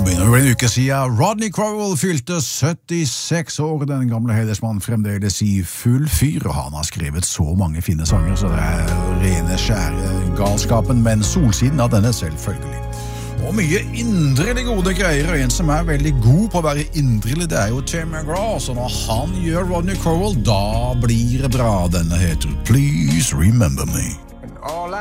begynner å bli en uke siden Rodney Crowell fylte 76 år. Den gamle hedersmannen fremdeles i full fyr, og han har skrevet så mange fine sanger, så det rene skjære galskapen, men solsiden av denne selvfølgelig. Og mye indrelig gode greier, og en som veldig god på å være indrelig, det jo Tim McGraw, så når han gjør Rodney Crowell, da blir det bra. Denne heter Please Remember Me.